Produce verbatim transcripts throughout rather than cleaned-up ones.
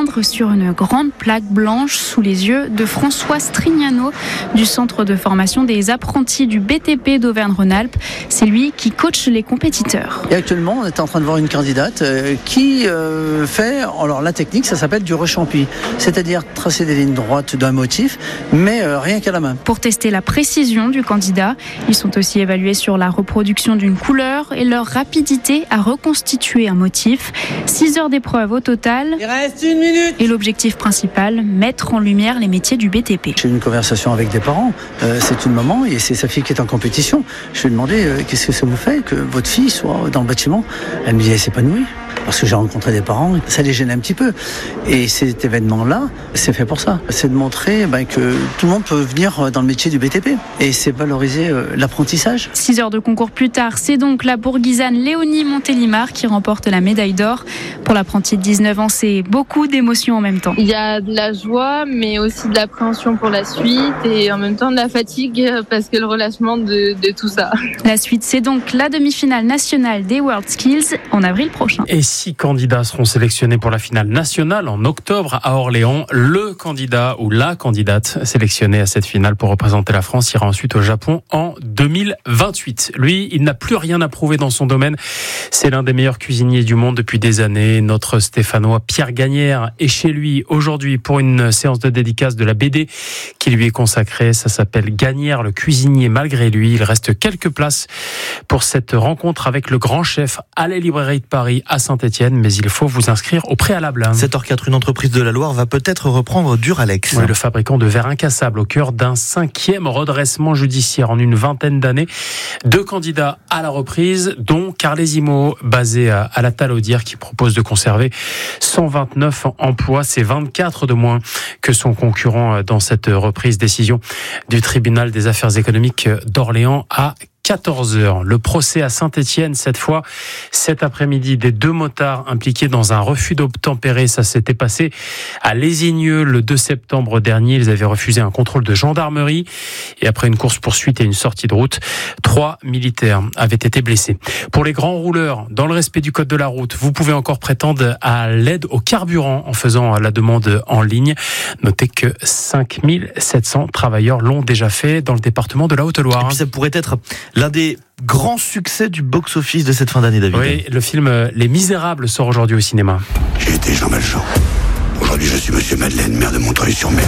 peindre sur une grande plaque blanche sous les yeux de François Strignano du centre de formation des apprentis du B T P d'Auvergne-Rhône-Alpes. C'est lui qui coach les compétiteurs. Et actuellement, on est en train de voir une candidate euh, qui euh, fait, alors la technique, ça s'appelle du rechampi, c'est-à-dire tracer des lignes droites d'un motif, mais euh, rien qu'à la main. Pour tester la précision du candidat, ils sont aussi évalués sur la reproduction d'une couleur et leur rapidité à reconstituer un motif. six heures d'épreuve au total. Il reste une minute. Et l'objectif principal, mettre en lumière les métiers du B T P. J'ai eu une conversation avec des parents. Euh, c'est une maman et c'est sa fille qui est en compétition. Je lui ai demandé euh, qu'est-ce que ça vous fait que votre fille soit dans le bâtiment. Elle me dit elle s'épanouit. Parce que j'ai rencontré des parents, ça les gêne un petit peu. Et cet événement-là, c'est fait pour ça. C'est de montrer ben, que tout le monde peut venir dans le métier du B T P. Et c'est valoriser euh, l'apprentissage. Six heures de concours plus tard, c'est donc la bourguisane Léonie Montélimar qui remporte la médaille d'or. Pour l'apprentie de dix-neuf ans, c'est beaucoup d'émotions en même temps. Il y a de la joie, mais aussi de l'appréhension pour la suite et en même temps de la fatigue parce que le relâchement de, de tout ça. La suite, c'est donc la demi-finale nationale des World Skills en avril prochain. Et six candidats seront sélectionnés pour la finale nationale en octobre à Orléans. Le candidat ou la candidate sélectionnée à cette finale pour représenter la France ira ensuite au Japon en deux mille vingt-huit. Lui, il n'a plus rien à prouver dans son domaine. C'est l'un des meilleurs cuisiniers du monde depuis des années. Notre Stéphanois Pierre Gagnère est chez lui aujourd'hui pour une séance de dédicace de la B D qui lui est consacrée. Ça s'appelle Gagnère, le cuisinier malgré lui. Il reste quelques places pour cette rencontre avec le grand chef à la librairie de Paris à Saint-Étienne, mais il faut vous inscrire au préalable. sept heures quatre, une entreprise de la Loire va peut-être reprendre Duralex. Oui, le fabricant de verre incassable au cœur d'un cinquième redressement judiciaire en une vingtaine d'années. Deux candidats à la reprise, dont Carlesimo, basé à, à la Talaudière, qui propose de conserver cent vingt-neuf emplois. C'est vingt-quatre de moins que son concurrent dans cette reprise. Décision du tribunal des affaires économiques d'Orléans à quatorze heures. Le procès à Saint-Étienne, cette fois, cet après-midi, des deux motards impliqués dans un refus d'obtempérer. Ça s'était passé à Lésigneux le deux septembre dernier. Ils avaient refusé un contrôle de gendarmerie et après une course-poursuite et une sortie de route, trois militaires avaient été blessés. Pour les grands rouleurs, dans le respect du code de la route, vous pouvez encore prétendre à l'aide au carburant en faisant la demande en ligne. Notez que cinq mille sept cents travailleurs l'ont déjà fait dans le département de la Haute-Loire. Et puis ça pourrait être l'un des grands succès du box-office de cette fin d'année, David. Oui, le film Les Misérables sort aujourd'hui au cinéma. J'ai été Jean Valjean. Aujourd'hui, je suis Monsieur Madeleine, maire de Montreuil-sur-Mer.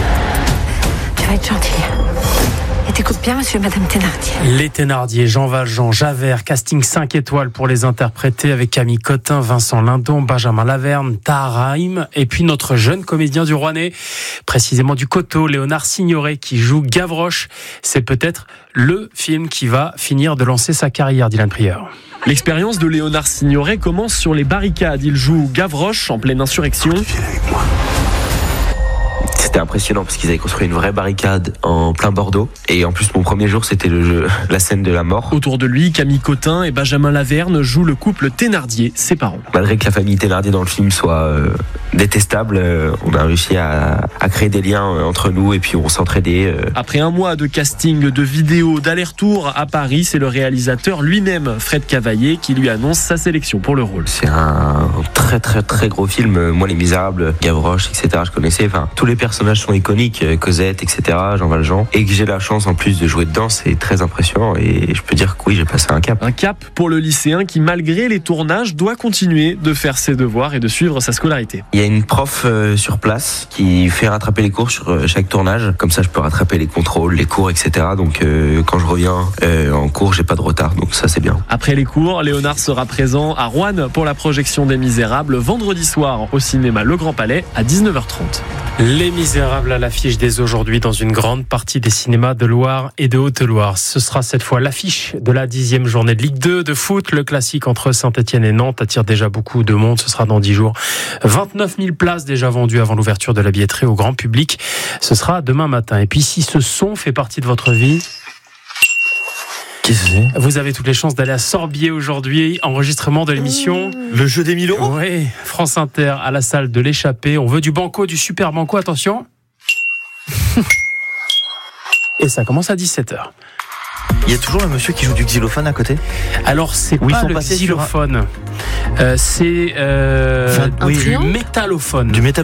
Tu vas être gentil. Et t'écoutes bien, monsieur et madame Thénardier. Les Thénardier, Jean Valjean, Javert, casting cinq étoiles pour les interpréter avec Camille Cotin, Vincent Lindon, Benjamin Laverne, Tahar Rahim, et puis notre jeune comédien du Rouennais, précisément du Coteau, Léonard Signoret, qui joue Gavroche. C'est peut-être le film qui va finir de lancer sa carrière, Dylan Prieur. L'expérience de Léonard Signoret commence sur les barricades. Il joue Gavroche en pleine insurrection. Tu viens avec moi. C'était impressionnant parce qu'ils avaient construit une vraie barricade en plein Bordeaux. Et en plus, mon premier jour, c'était le jeu, la scène de la mort. Autour de lui, Camille Cotin et Benjamin Laverne jouent le couple Thénardier, ses parents. Malgré que la famille Thénardier dans le film soit euh, détestable, euh, on a réussi à, à créer des liens euh, entre nous et puis on s'entraidait. Euh. Après un mois de casting, de vidéos, d'aller-retour à Paris, c'est le réalisateur lui-même, Fred Cavaillé, qui lui annonce sa sélection pour le rôle. C'est un très très très gros film. Moi, Les Misérables, Gavroche, et cetera, je connaissais. Enfin, tous les personnages sont iconiques, Cosette, et cetera, Jean Valjean. Et que j'ai la chance en plus de jouer dedans, c'est très impressionnant. Et je peux dire que oui, j'ai passé un cap. Un cap pour le lycéen qui, malgré les tournages, doit continuer de faire ses devoirs et de suivre sa scolarité. Il y a une prof euh, sur place qui fait rattraper les cours sur euh, chaque tournage. Comme ça, je peux rattraper les contrôles, les cours, et cetera. Donc, euh, quand je reviens euh, en cours, j'ai pas de retard. Donc ça, c'est bien. Après les cours, Léonard sera présent à Roanne pour la projection des Misérables vendredi soir au cinéma Le Grand Palais à dix-neuf heures trente. Les Misérables à l'affiche dès aujourd'hui dans une grande partie des cinémas de Loire et de Haute-Loire. Ce sera cette fois l'affiche de la dixième journée de Ligue deux de foot. Le classique entre Saint-Étienne et Nantes attire déjà beaucoup de monde. Ce sera dans dix jours. vingt-neuf mille places déjà vendues avant l'ouverture de la billetterie au grand public. Ce sera demain matin. Et puis si ce son fait partie de votre vie... Qu'est-ce que c'est ? Vous avez toutes les chances d'aller à Sorbier aujourd'hui. Enregistrement de l'émission. Le jeu des mille euros ? Oui, France Inter à la salle de l'Échappée. On veut du banco, du super banco. Attention. Et ça commence à dix-sept heures. Il y a toujours le monsieur qui joue du xylophone à côté ? Alors, c'est Où pas ils sont le passés xylophone. Un... Euh, c'est euh, enfin, oui, du métallophone. Du métal